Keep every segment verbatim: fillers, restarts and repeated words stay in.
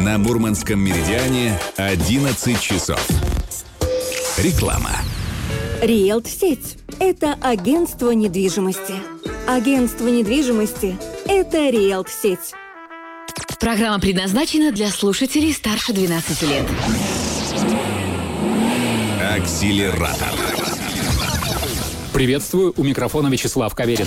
На Мурманском меридиане одиннадцать часов. Реклама. Риэлт-сеть – это агентство недвижимости. Агентство недвижимости – это Риэлт-сеть. Программа предназначена для слушателей старше двенадцати лет. Акселератор. Приветствую, у микрофона Вячеслав Каверин.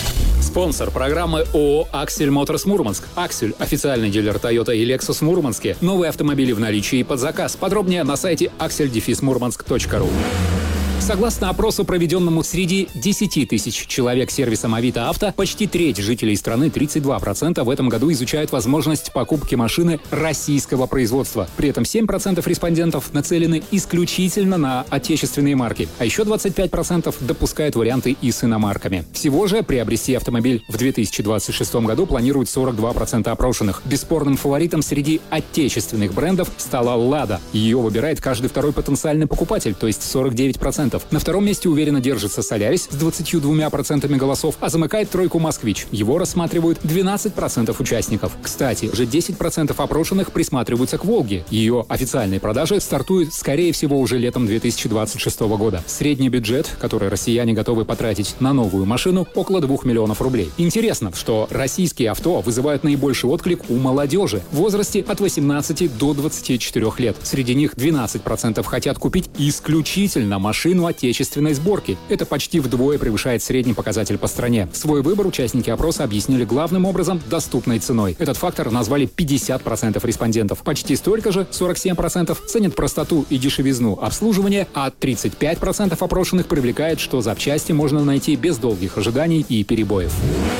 Спонсор программы ООО «Аксель Моторс Мурманск». «Аксель» – официальный дилер Toyota и Lexus в Мурманске. Новые автомобили в наличии и под заказ. Подробнее на сайте аксель дефис мурманск точка ру. Согласно опросу, проведенному среди десяти тысяч человек сервисом Авито Авто, почти треть жителей страны, тридцать два процента, в этом году изучают возможность покупки машины российского производства. При этом семь процентов респондентов нацелены исключительно на отечественные марки, а еще двадцать пять процентов допускают варианты и с иномарками. Всего же приобрести автомобиль в две тысячи двадцать шестом году планируют сорок два процента опрошенных. Бесспорным фаворитом среди отечественных брендов стала «Лада». Ее выбирает каждый второй потенциальный покупатель, то есть сорок девять процентов. На втором месте уверенно держится «Солярис» с двадцатью двумя процентами голосов, а замыкает тройку «Москвич». Его рассматривают двенадцать процентов участников. Кстати, уже десять процентов опрошенных присматриваются к «Волге». Ее официальные продажи стартуют, скорее всего, уже летом две тысячи двадцать шестого года. Средний бюджет, который россияне готовы потратить на новую машину, около двух миллионов рублей. Интересно, что российские авто вызывают наибольший отклик у молодежи в возрасте от восемнадцати до двадцати четырёх лет. Среди них двенадцать процентов хотят купить исключительно машину отечественной сборки. Это почти вдвое превышает средний показатель по стране. Свой выбор участники опроса объяснили главным образом доступной ценой. Этот фактор назвали пятьдесят процентов респондентов. Почти столько же, сорок семь процентов, ценят простоту и дешевизну обслуживания, а тридцать пять процентов опрошенных привлекает, что запчасти можно найти без долгих ожиданий и перебоев.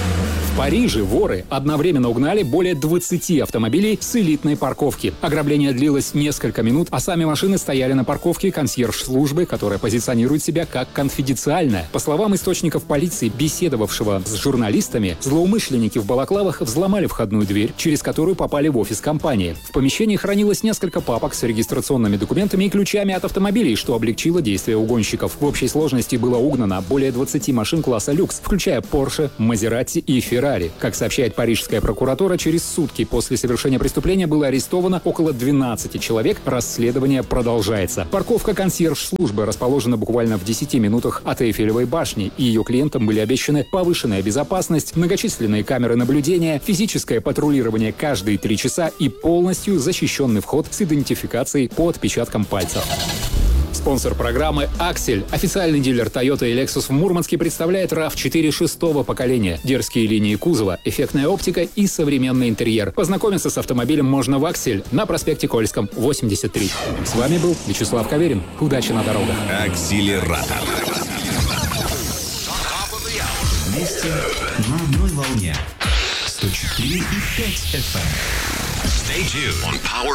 В Париже воры одновременно угнали более двадцати автомобилей с элитной парковки. Ограбление длилось несколько минут, а сами машины стояли на парковке консьерж-службы, которая позиционирует себя как конфиденциальная. По словам источников полиции, беседовавшего с журналистами, злоумышленники в балаклавах взломали входную дверь, через которую попали в офис компании. В помещении хранилось несколько папок с регистрационными документами и ключами от автомобилей, что облегчило действия угонщиков. В общей сложности было угнано более двадцати машин класса люкс, включая Porsche, Maserati и Ferrari. Как сообщает парижская прокуратура, через сутки после совершения преступления было арестовано около двенадцати человек. Расследование продолжается. Парковка консьерж-службы расположена буквально в десяти минутах от Эйфелевой башни, и ее клиентам были обещаны повышенная безопасность, многочисленные камеры наблюдения, физическое патрулирование каждые три часа и полностью защищенный вход с идентификацией по отпечаткам пальцев. Спонсор программы «Аксель», официальный дилер Toyota и Lexus в Мурманске, представляет рав четыре шестого поколения. Дерзкие линии кузова, эффектная оптика и современный интерьер. Познакомиться с автомобилем можно в «Аксель» на проспекте Кольском, восемьдесят три. С вами был Вячеслав Каверин. Удачи на дорогах. Акселератор. Вместе на одной волне. сто четыре и пять эф эм. Stay tuned on Power